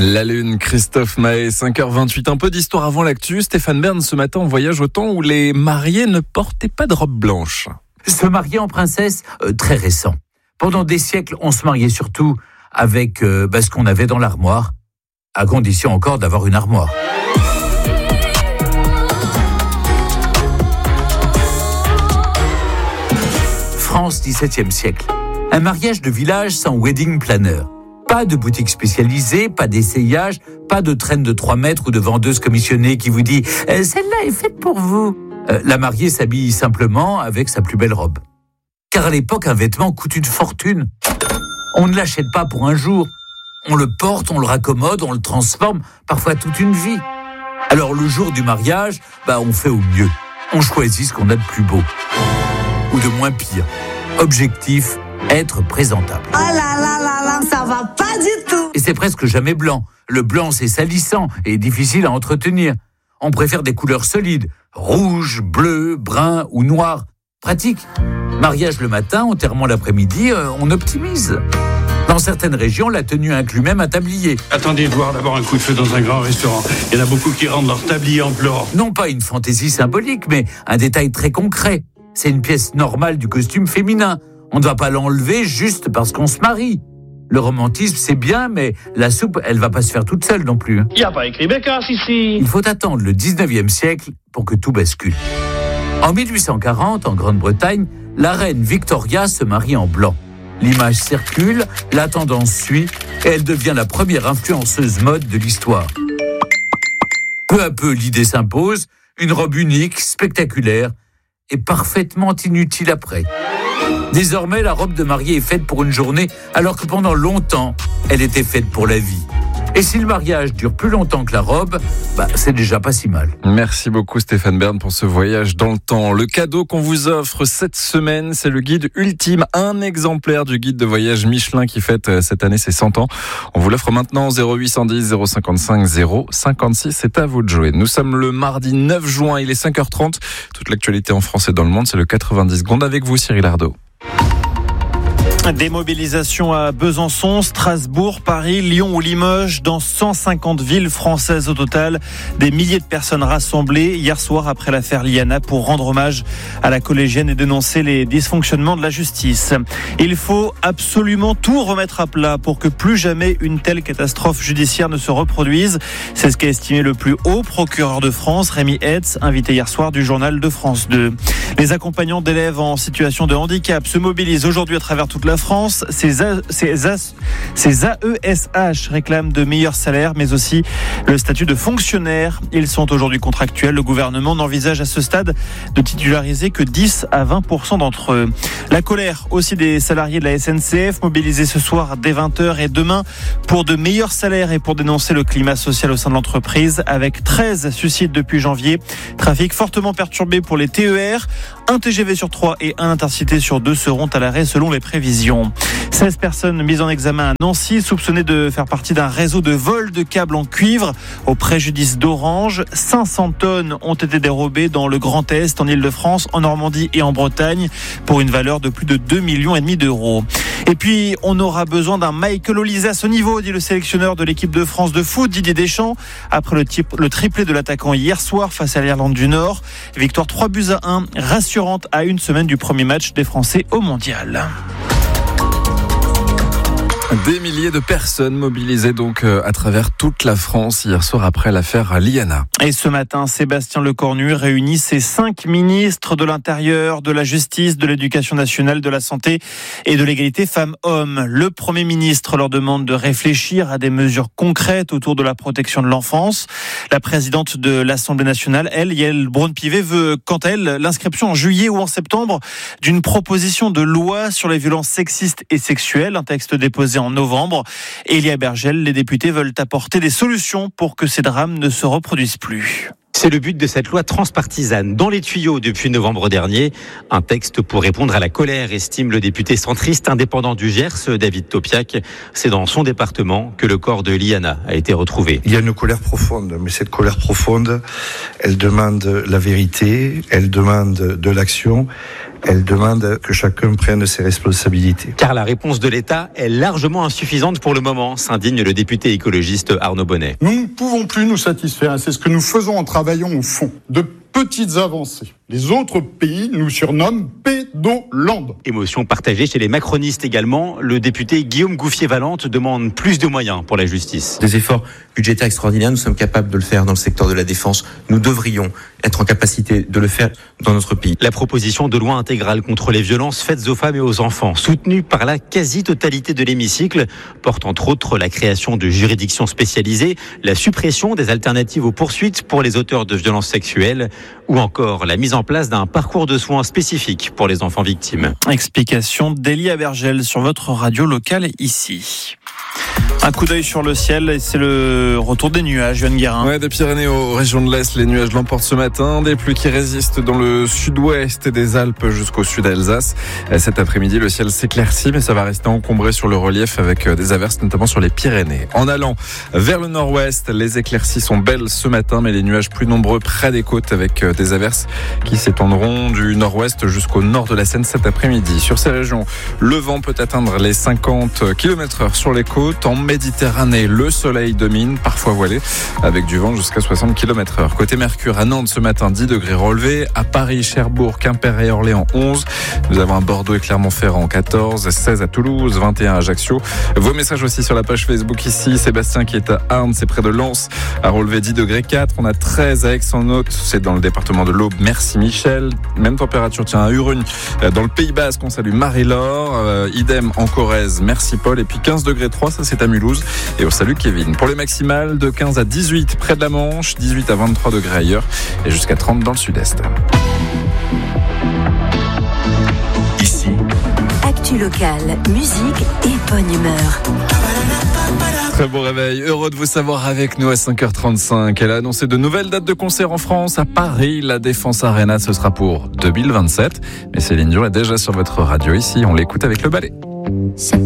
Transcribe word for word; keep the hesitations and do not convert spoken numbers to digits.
La Lune, Christophe Maé, cinq heures vingt-huit. Un peu d'histoire avant l'actu. Stéphane Bern, ce matin, on voyage au temps où les mariés ne portaient pas de robe blanche. Se marier en princesse, euh, très récent. Pendant des siècles, on se mariait surtout avec euh, bah, ce qu'on avait dans l'armoire, à condition encore d'avoir une armoire. France, dix-septième siècle. Un mariage de village sans wedding planner. Pas de boutique spécialisée, pas d'essayage, pas de traîne de trois mètres ou de vendeuse commissionnée qui vous dit euh, « celle-là est faite pour vous euh, ». La mariée s'habille simplement avec sa plus belle robe. Car à l'époque, un vêtement coûte une fortune. On ne l'achète pas pour un jour. On le porte, on le raccommode, on le transforme, parfois toute une vie. Alors le jour du mariage, bah, on fait au mieux. On choisit ce qu'on a de plus beau. Ou de moins pire. Objectif, être présentable. Oh là là là là, ça va pas du tout. Et c'est presque jamais blanc. Le blanc, c'est salissant et difficile à entretenir. On préfère des couleurs solides. Rouge, bleu, brun ou noir. Pratique. Mariage le matin, enterrement l'après-midi, euh, on optimise. Dans certaines régions, la tenue inclut même un tablier. Attendez de voir d'abord un coup de feu dans un grand restaurant. Il y en a beaucoup qui rendent leur tablier en pleurant. Non pas une fantaisie symbolique, mais un détail très concret. C'est une pièce normale du costume féminin. On ne va pas l'enlever juste parce qu'on se marie. Le romantisme, c'est bien, mais la soupe, elle va pas se faire toute seule non plus. Il n'y a pas écrit Bécasse ici. Il faut attendre le dix-neuvième siècle pour que tout bascule. En mille huit cent quarante, en Grande-Bretagne, la reine Victoria se marie en blanc. L'image circule, la tendance suit, et elle devient la première influenceuse mode de l'histoire. Peu à peu, l'idée s'impose, une robe unique, spectaculaire, et parfaitement inutile après. Désormais, la robe de mariée est faite pour une journée, alors que pendant longtemps, elle était faite pour la vie. Et si le mariage dure plus longtemps que la robe, bah, c'est déjà pas si mal. Merci beaucoup Stéphane Bern pour ce voyage dans le temps. Le cadeau qu'on vous offre cette semaine, c'est le guide ultime, un exemplaire du guide de voyage Michelin qui fête cette année ses cent ans. On vous l'offre maintenant au zéro huit cent dix zéro cinquante-cinq zéro cinquante-six. C'est à vous de jouer. Nous sommes le mardi neuf juin, il est cinq heures trente. Toute l'actualité en France et dans le monde, c'est le quatre-vingt-dix secondes avec vous Cyril Ardo. Des mobilisations à Besançon, Strasbourg, Paris, Lyon ou Limoges, dans cent cinquante villes françaises au total. Des milliers de personnes rassemblées hier soir après l'affaire Liana pour rendre hommage à la collégienne et dénoncer les dysfonctionnements de la justice. Il faut absolument tout remettre à plat pour que plus jamais une telle catastrophe judiciaire ne se reproduise. C'est ce qu'a estimé le plus haut procureur de France, Rémi Hetz, invité hier soir du journal de France deux. Les accompagnants d'élèves en situation de handicap se mobilisent aujourd'hui à travers toute la France. Ces, A, ces, A, ces A E S H réclament de meilleurs salaires, mais aussi le statut de fonctionnaire. Ils sont aujourd'hui contractuels. Le gouvernement n'envisage à ce stade de titulariser que dix à vingt pour cent d'entre eux. La colère aussi des salariés de la S N C F, mobilisés ce soir dès vingt heures et demain pour de meilleurs salaires et pour dénoncer le climat social au sein de l'entreprise, avec treize suicides depuis janvier. Trafic fortement perturbé pour les T E R. Un T G V sur trois et un Intercité sur deux seront à l'arrêt selon les prévisions. seize personnes mises en examen à Nancy, soupçonnées de faire partie d'un réseau de vol de câbles en cuivre au préjudice d'Orange. cinq cents tonnes ont été dérobées dans le Grand Est, en Île-de-France, en Normandie et en Bretagne, pour une valeur de plus de deux virgule cinq millions d'euros. Et puis, on aura besoin d'un Michael Olise à ce niveau, dit le sélectionneur de l'équipe de France de foot, Didier Deschamps, après le, type, le triplé de l'attaquant hier soir face à l'Irlande du Nord. Victoire trois buts à un, rassurante à une semaine du premier match des Français au Mondial. Des milliers de personnes mobilisées donc à travers toute la France hier soir après l'affaire Liana. Et ce matin, Sébastien Lecornu réunit ses cinq ministres de l'Intérieur, de la Justice, de l'Éducation nationale, de la Santé et de l'égalité femmes-hommes. Le Premier ministre leur demande de réfléchir à des mesures concrètes autour de la protection de l'enfance. La présidente de l'Assemblée nationale, elle, Yael Braun-Pivet, veut quant à elle l'inscription en juillet ou en septembre d'une proposition de loi sur les violences sexistes et sexuelles, un texte déposé en novembre. Elia Bergel, les députés veulent apporter des solutions pour que ces drames ne se reproduisent plus. C'est le but de cette loi transpartisane. Dans les tuyaux depuis novembre dernier, un texte pour répondre à la colère, estime le député centriste indépendant du Gers, David Topiac. C'est dans son département que le corps de Liana a été retrouvé. Il y a une colère profonde, mais cette colère profonde, elle demande la vérité, elle demande de l'action, Elle demande que chacun prenne ses responsabilités. Car la réponse de l'État est largement insuffisante pour le moment, s'indigne le député écologiste Arnaud Bonnet. Nous ne pouvons plus nous satisfaire, c'est ce que nous faisons en travaillant au fond, de petites avancées. Les autres pays nous surnomment Pédoland. Émotion partagée chez les macronistes également. Le député Guillaume Gouffier-Valente demande plus de moyens pour la justice. Des efforts budgétaires extraordinaires, nous sommes capables de le faire dans le secteur de la défense. Nous devrions être en capacité de le faire dans notre pays. La proposition de loi intégrale contre les violences faites aux femmes et aux enfants, soutenue par la quasi-totalité de l'hémicycle, porte entre autres la création de juridictions spécialisées, la suppression des alternatives aux poursuites pour les auteurs de violences sexuelles ou encore la mise en place d'un parcours de soins spécifique pour les enfants victimes. Explication d'Elie Abergel sur votre radio locale ici. Un coup d'œil sur le ciel et c'est le retour des nuages, Yoann Guérin. Ouais, des Pyrénées aux régions de l'Est, les nuages l'emportent ce matin. Des pluies qui résistent dans le sud-ouest des Alpes jusqu'au sud d'Alsace. Cet après-midi, le ciel s'éclaircit, mais ça va rester encombré sur le relief avec des averses, notamment sur les Pyrénées. En allant vers le nord-ouest, les éclaircies sont belles ce matin, mais les nuages plus nombreux près des côtes avec des averses qui s'étendront du nord-ouest jusqu'au nord de la Seine cet après-midi. Sur ces régions, le vent peut atteindre les cinquante kilomètres heure sur les côtes. En Méditerranée, le soleil domine, parfois voilé, avec du vent jusqu'à soixante kilomètres heure. Côté Mercure, à Nantes ce matin, dix degrés relevés. À Paris, Cherbourg, Quimper et Orléans, onze. Nous avons un Bordeaux et Clermont-Ferrand, quatorze, seize à Toulouse, vingt et un à Ajaccio. Vos messages aussi sur la page Facebook ici. Sébastien qui est à Arnes, c'est près de Lens, a relevé dix degrés quatre. On a treize à Aix-en-Othe, c'est dans le département de l'Aube. Merci Michel. Même température, tiens, à Urugne, dans le Pays Basque, on salue Marie-Laure. Euh, idem en Corrèze, merci Paul. Et puis quinze degrés trois, ça c'est à Mulhouse. Et au salut Kevin. Pour les maximales, de quinze à dix-huit près de la Manche, dix-huit à vingt-trois degrés ailleurs et jusqu'à trente dans le sud-est. Ici, actu locale, musique et bonne humeur. Très bon réveil, heureux de vous savoir avec nous à cinq heures trente-cinq. Elle a annoncé de nouvelles dates de concert en France. À Paris, la Défense Arena, ce sera pour deux mille vingt-sept. Mais Céline Dion est déjà sur votre radio ici, on l'écoute avec le ballet.